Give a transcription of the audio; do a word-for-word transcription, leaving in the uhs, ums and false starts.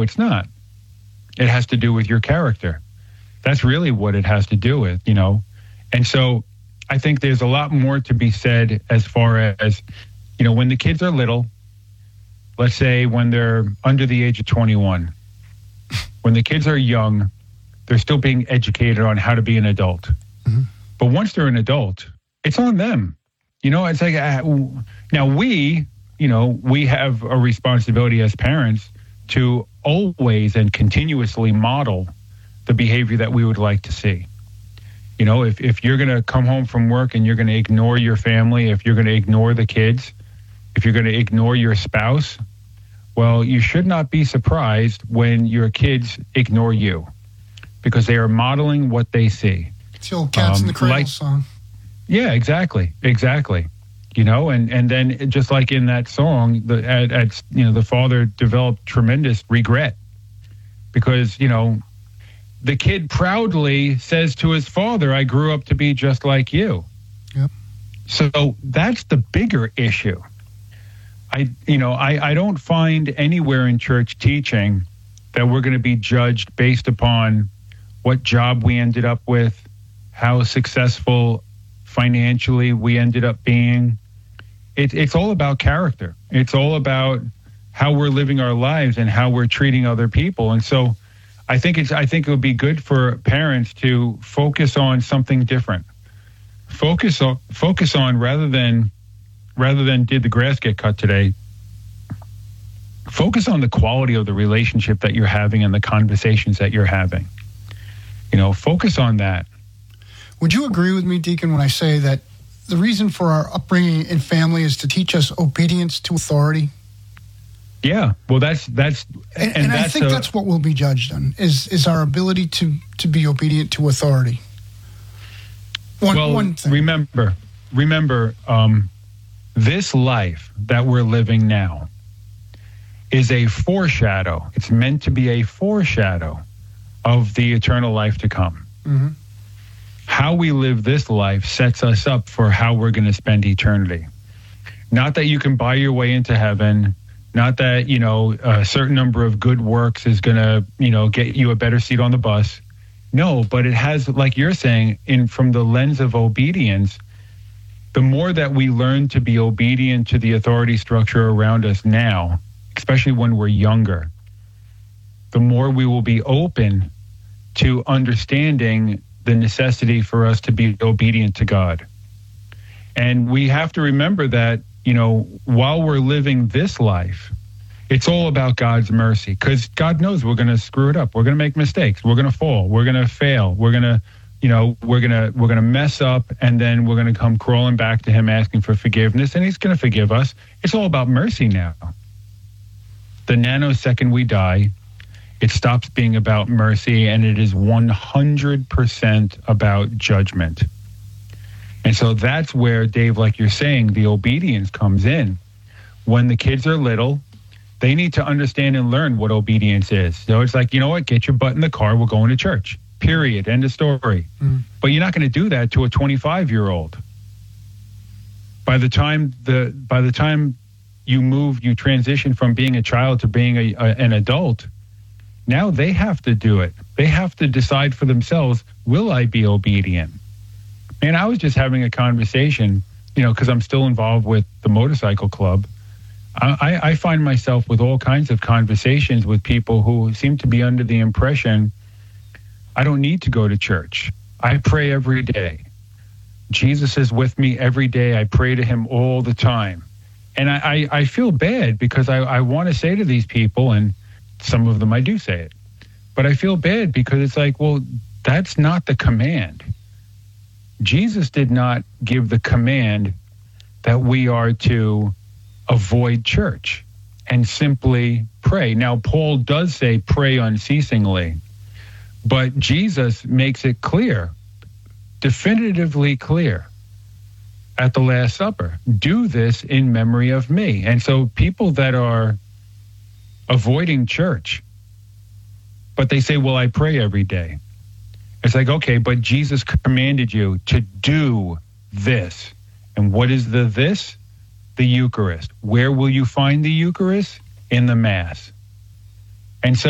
No, it's not. It has to do with your character. That's really what it has to do with, you know. And so I think there's a lot more to be said as far as, you know, when the kids are little, let's say when they're under the age of twenty-one, when the kids are young, they're still being educated on how to be an adult. Mm-hmm. But once they're an adult, it's on them. You know, it's like, uh, now we, you know, we have a responsibility as parents to always and continuously model the behavior that we would like to see. You know, if, if you're going to come home from work and you're going to ignore your family, if you're going to ignore the kids, if you're going to ignore your spouse, well, you should not be surprised when your kids ignore you, because they are modeling what they see. It's the old Cats um, in the Cradle like, song. Yeah, exactly, exactly. You know, and, and then just like in that song, the at, at you know the father developed tremendous regret because, you know, the kid proudly says to his father, "I grew up to be just like you." Yep. So that's the bigger issue. I, you know, I, I don't find anywhere in church teaching that we're going to be judged based upon what job we ended up with, how successful financially we ended up being. It, it's all about character. It's all about how we're living our lives and how we're treating other people. And so I think it's, I think it would be good for parents to focus on something different. Focus on, focus on rather than, rather than did the grass get cut today, focus on the quality of the relationship that you're having and the conversations that you're having. You know, focus on that. Would you agree with me, Deacon, when I say that the reason for our upbringing in family is to teach us obedience to authority? Yeah, well, that's that's, and, and, and that's I think a, that's what we'll be judged on is is our ability to to be obedient to authority. One, well, one thing. remember, remember, um, this life that we're living now is a foreshadow. It's meant to be a foreshadow of the eternal life to come. Mm-hmm. How we live this life sets us up for how we're going to spend eternity. Not that you can buy your way into heaven, not that, you know, a certain number of good works is going to, you know, get you a better seat on the bus. No, but it has, like you're saying, in from the lens of obedience, the more that we learn to be obedient to the authority structure around us now, especially when we're younger, the more we will be open to understanding the necessity for us to be obedient to God. And we have to remember that, you know, while we're living this life, it's all about God's mercy, because God knows we're going to screw it up. We're going to make mistakes. We're going to fall. We're going to fail. We're going to, you know, we're going to, we're going to mess up, and then we're going to come crawling back to him asking for forgiveness, and he's going to forgive us. It's all about mercy now. The nanosecond we die, it stops being about mercy, and it is one hundred percent about judgment. And so that's where, Dave, like you're saying, the obedience comes in. When the kids are little, they need to understand and learn what obedience is. So it's like, you know what, get your butt in the car, we're going to church. Period. End of story. Mm-hmm. But you're not going to do that to a twenty-five-year-old. By the time the by the time you move, you transition from being a child to being a, a, an adult, now they have to do it. They have to decide for themselves, will I be obedient? And I was just having a conversation, you know, because I'm still involved with the motorcycle club. I, I find myself with all kinds of conversations with people who seem to be under the impression, I don't need to go to church. I pray every day. Jesus is with me every day. I pray to him all the time. And I, I, I feel bad because I, I want to say to these people, and some of them I do say it, but I feel bad because it's like, well, that's not the command. Jesus did not give the command that we are to avoid church and simply pray. Now, Paul does say pray unceasingly, but Jesus makes it clear, definitively clear at the Last Supper, do this in memory of me. And so people that are avoiding church, but they say, well, I pray every day. It's like, okay, but Jesus commanded you to do this. And what is the this? The Eucharist. Where will you find the Eucharist? In the Mass. And so